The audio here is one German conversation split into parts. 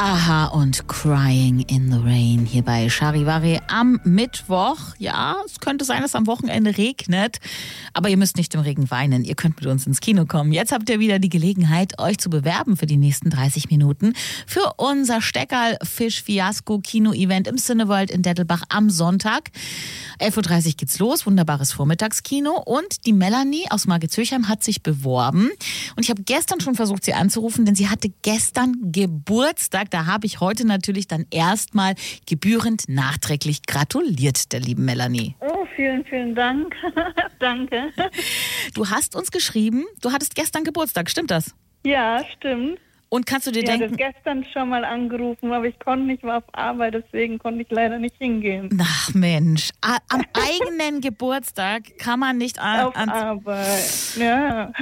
Aha und Crying in the Rain hier bei Charivari am Mittwoch. Ja, es könnte sein, dass am Wochenende regnet, aber ihr müsst nicht im Regen weinen. Ihr könnt mit uns ins Kino kommen. Jetzt habt ihr wieder die Gelegenheit, euch zu bewerben für die nächsten 30 Minuten für unser Steckerl-Fisch-Fiasko-Kino-Event im Cineworld in Dettelbach am Sonntag. 11.30 Uhr geht's los, wunderbares Vormittagskino. Und die Melanie aus Margit-Zürchheim hat sich beworben. Und ich habe gestern schon versucht, sie anzurufen, denn sie hatte gestern Geburtstag. Da habe ich heute natürlich dann erstmal gebührend nachträglich gratuliert, der lieben Melanie. Oh, vielen, vielen Dank. Danke. Du hast uns geschrieben, du hattest gestern Geburtstag, stimmt das? Ja, stimmt. Und kannst du dir denken... Ich habe gestern schon mal angerufen, aber ich konnte nicht, war auf Arbeit, deswegen konnte ich leider nicht hingehen. Ach Mensch, am eigenen Geburtstag kann man nicht auf Arbeit, ja.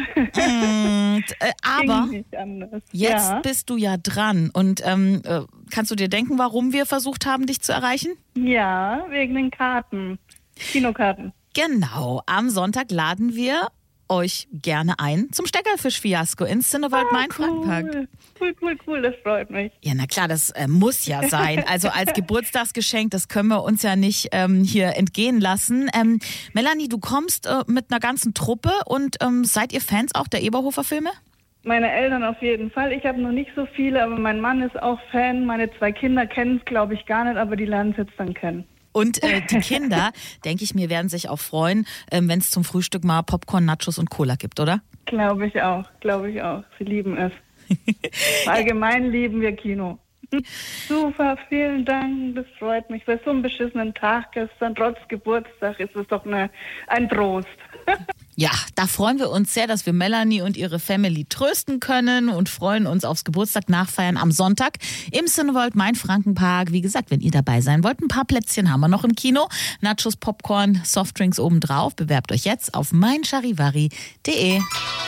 Aber ging nicht anders. Jetzt bist du ja dran. Und kannst du dir denken, warum wir versucht haben, dich zu erreichen? Ja, wegen den Karten, Kinokarten. Genau, am Sonntag laden wir euch gerne ein zum Steckerlfisch-Fiasko ins Cineworld Main-Frankenpark. Cool, das freut mich. Ja, na klar, das muss ja sein. Also als Geburtstagsgeschenk, das können wir uns ja nicht hier entgehen lassen. Melanie, du kommst mit einer ganzen Truppe und seid ihr Fans auch der Eberhofer-Filme? Meine Eltern auf jeden Fall. Ich habe noch nicht so viele, aber mein Mann ist auch Fan. Meine 2 Kinder kennen es, glaube ich, gar nicht, aber die lernen es jetzt dann kennen. Und die Kinder, denke ich mir, werden sich auch freuen, wenn es zum Frühstück mal Popcorn, Nachos und Cola gibt, oder? Glaube ich auch. Sie lieben es. Allgemein lieben wir Kino. Super, vielen Dank, das freut mich. Für so einen beschissenen Tag gestern, trotz Geburtstag, ist es doch ein Trost. Ja, da freuen wir uns sehr, dass wir Melanie und ihre Family trösten können und freuen uns aufs Geburtstag nachfeiern am Sonntag im Cineworld Main-Frankenpark. Wie gesagt, wenn ihr dabei sein wollt, ein paar Plätzchen haben wir noch im Kino. Nachos, Popcorn, Softdrinks obendrauf. Bewerbt euch jetzt auf meincharivari.de.